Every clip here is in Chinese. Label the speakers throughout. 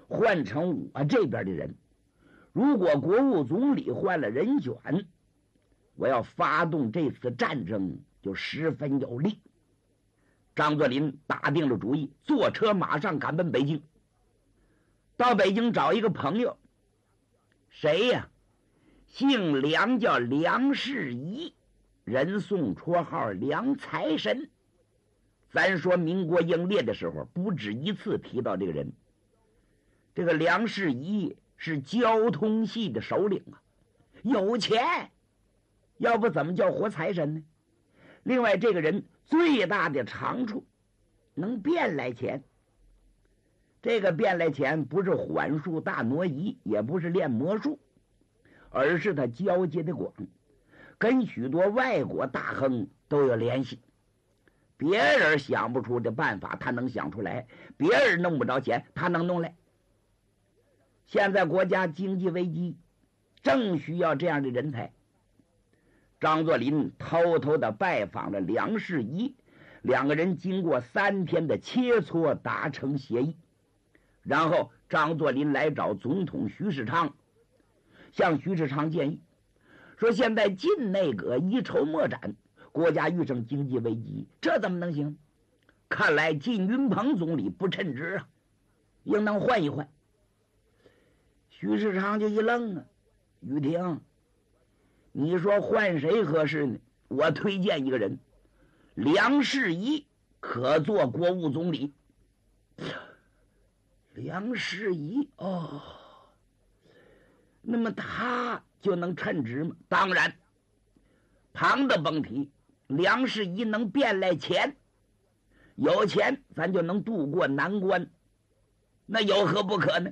Speaker 1: 换成我这边的人。如果国务总理换了人选，我要发动这次战争就十分有利。张作霖打定了主意，坐车马上赶奔北京。到北京找一个朋友，谁呀？姓梁，叫梁士仪，人送绰号梁财神。咱说民国英烈的时候，不止一次提到这个人。这个梁士仪是交通系的首领啊，有钱，要不怎么叫活财神呢？另外，这个人最大的长处能变来钱。这个变来钱不是缓术大挪移，也不是练魔术，而是他交接的广，跟许多外国大亨都有联系。别人想不出的办法他能想出来，别人弄不着钱他能弄来。现在国家经济危机，正需要这样的人才。张作霖偷偷地拜访了梁士仪，两个人经过3天的切磋达成协议。然后张作霖来找总统徐世昌，向徐世昌建议说，现在晋内阁一筹莫展，国家遇上经济危机，这怎么能行？看来靳云鹏总理不称职啊，应当换一换。徐世昌就一愣啊，于廷，你说换谁合适呢？我推荐一个人，梁士仪可做国务总理。梁士仪哦，那么他就能称职吗？当然，旁的甭提，梁士仪能变来钱，有钱咱就能渡过难关，那有何不可呢？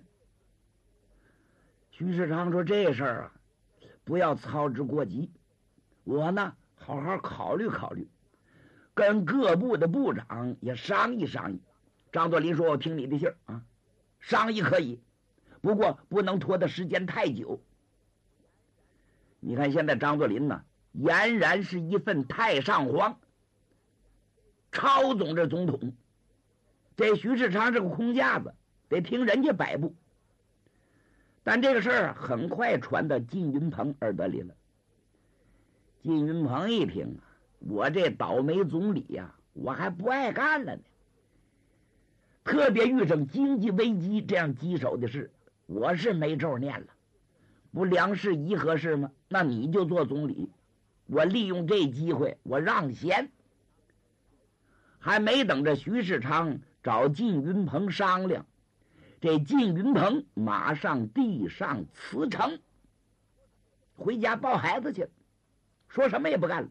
Speaker 1: 徐世昌说，这事儿啊，不要操之过急，我呢好好考虑考虑，跟各部的部长也商议商议。张作霖说，我听你的信儿啊，商议可以，不过不能拖的时间太久。你看现在张作霖呢，俨然是一份太上皇，操纵着总统。这徐世昌是个空架子，得听人家摆布。但这个事儿很快传到靳云鹏耳朵里了。靳云鹏一听啊，我这倒霉总理呀，我还不爱干了呢。特别遇上经济危机这样棘手的事，我是没咒念了。不梁士仪合适吗？那你就做总理，我利用这机会我让贤。还没等着徐世昌找靳云鹏商量，这靳云鹏马上递上辞呈，回家抱孩子去了，说什么也不干了。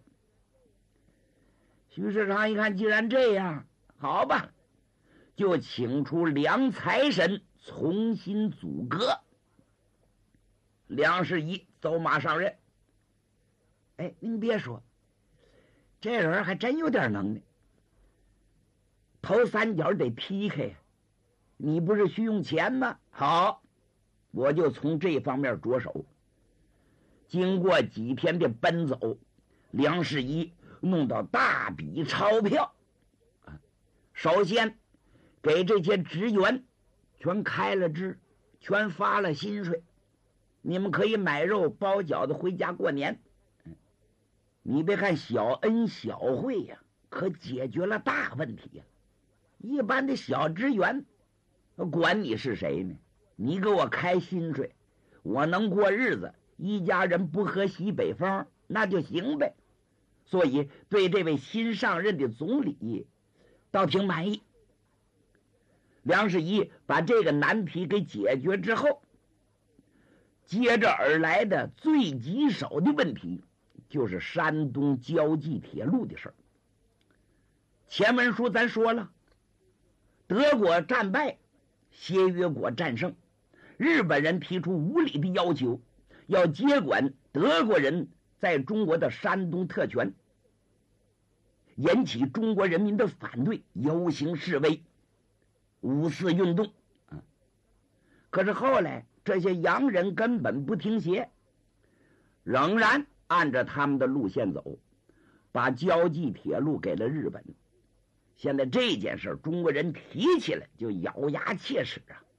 Speaker 1: 徐世昌一看，既然这样，好吧，就请出梁财神重新组阁。梁士仪走马上任。哎，您别说，这人还真有点能耐。头3角得 PK， 你不是需用钱吗？好，我就从这方面着手。经过几天的奔走，梁士仪弄到大笔钞票。首先给这些职员全开了支，全发了薪水，你们可以买肉包饺子回家过年。你别看小恩小惠呀，可解决了大问题呀。一般的小职员管你是谁呢？你给我开薪水，我能过日子，一家人不喝西北风那就行呗。所以对这位新上任的总理倒挺满意。梁士仪把这个难题给解决之后，接着而来的最棘手的问题就是山东胶济铁路的事儿。前文书咱说了，德国战败，协约国战胜，日本人提出无理的要求，要接管德国人在中国的山东特权，引起中国人民的反对，游行示威，5四运动。可是后来这些洋人根本不听协，仍然按照他们的路线走，把胶济铁路给了日本。现在这件事中国人提起来就咬牙切齿啊。